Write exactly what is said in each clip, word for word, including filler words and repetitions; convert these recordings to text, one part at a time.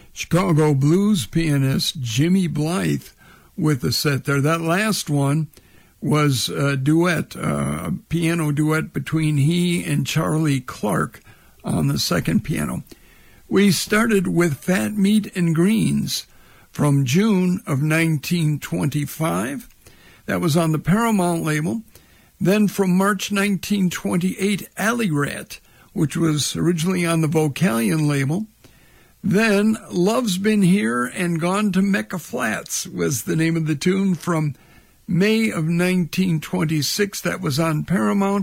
Chicago blues pianist Jimmy Blythe with the set there. That last one was a duet, uh, a piano duet between he and Charlie Clark on the second piano. We started with Fat Meat and Greens from June of nineteen twenty-five. That was on the Paramount label. Then from March nineteen twenty-eight, Alley Rat, which was originally on the Vocalion label. Then Love's Been Here and Gone to Mecca Flats was the name of the tune from May of nineteen twenty-six. That was on Paramount.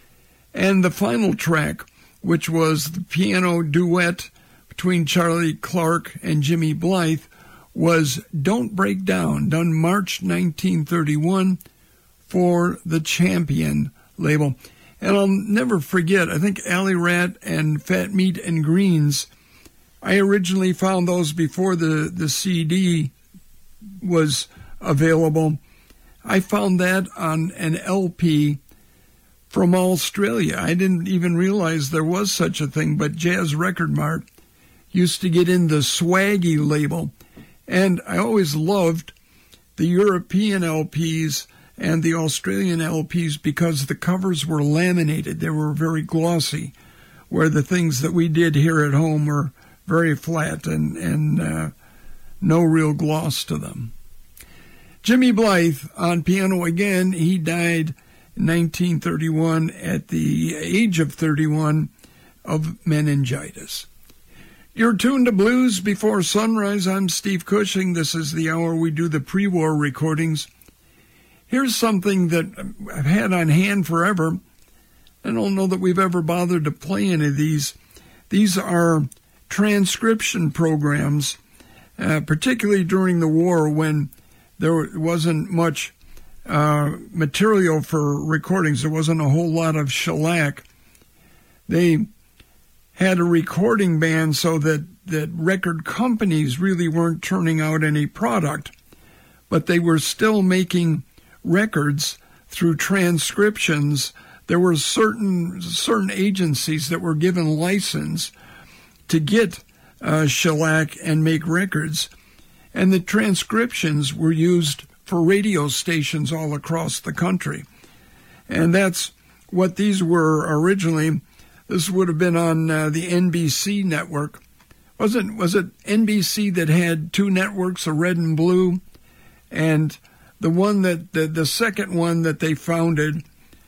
And the final track, which was the piano duet between Charlie Clark and Jimmy Blythe, was Don't Break Down, done March nineteen thirty-one for the Champion label. And I'll never forget, I think Alley Rat and Fat Meat and Greens, I originally found those before the, the C D was available. I found that on an L P from Australia. I didn't even realize there was such a thing, but Jazz Record Mart used to get in the Swaggy label. And I always loved the European L Ps and the Australian L Ps because the covers were laminated. They were very glossy, where the things that we did here at home were very flat and, and uh, no real gloss to them. Jimmy Blythe on piano again. He died in nineteen thirty-one at the age of thirty-one of meningitis. You're tuned to Blues Before Sunrise. I'm Steve Cushing. This is the hour we do the pre-war recordings. Here's something that I've had on hand forever. I don't know that we've ever bothered to play any of these. These are transcription programs, uh, particularly during the war when there wasn't much uh, material for recordings. There wasn't a whole lot of shellac. They had a recording ban so that, that record companies really weren't turning out any product, but they were still making records through transcriptions. There were certain certain agencies that were given license to get uh, shellac and make records, and the transcriptions were used for radio stations all across the country. And that's what these were originally. This would have been on uh, the N B C network. Wasn't was it N B C that had two networks, a red and blue, and the one that the, the second one that they founded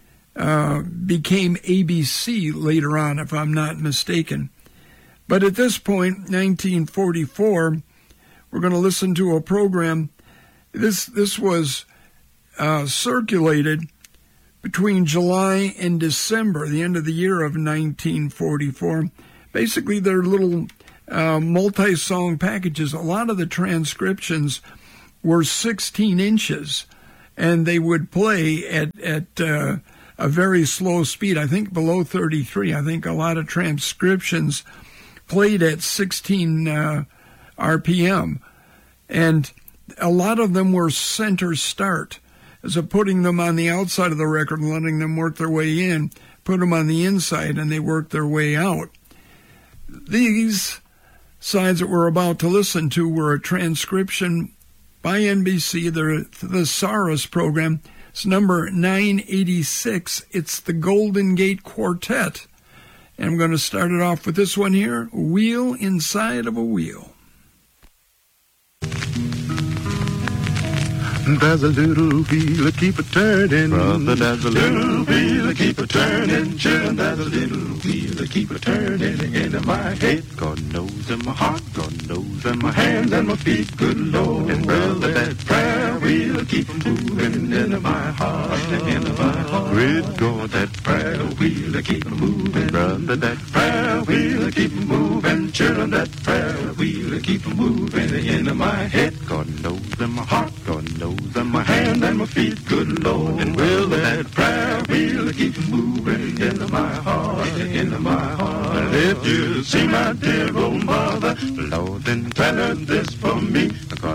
uh, became A B C later on, if I'm not mistaken. But at this point, nineteen forty-four, we're going to listen to a program. This this was uh, circulated between July and December, the end of the year of nineteen forty-four. Basically, they're little uh, multi-song packages. A lot of the transcriptions were sixteen inches, and they would play at, at uh, a very slow speed, I think below thirty-three. I think a lot of transcriptions played at sixteen uh, R P M, and a lot of them were center start, as of putting them on the outside of the record and letting them work their way in, put them on the inside, and they worked their way out. These sides that we're about to listen to were a transcription by N B C, the Thesaurus program. It's number nine eighty-six. It's the Golden Gate Quartet. And I'm going to start it off with this one here, Wheel Inside of a Wheel. There's a little wheel that keep a turning. Brother, there's a little wheel that keep a turning. Children, there's a little wheel that keep a turning in my head. God knows in my heart, God knows in my hands and my feet, good Lord. And brother, that prayer wheel that keep moving in my heart, in my heart. Great God, that prayer wheel that keep moving. Brother, that prayer wheel that keep moving. Children, that prayer wheel that keep moving in my head. God knows in my heart, God knows in my hands and my feet, good Lord. And will that prayer wheel keep moving into my heart, into my heart. If you see my dear old mother, Lord, then tell her this for me.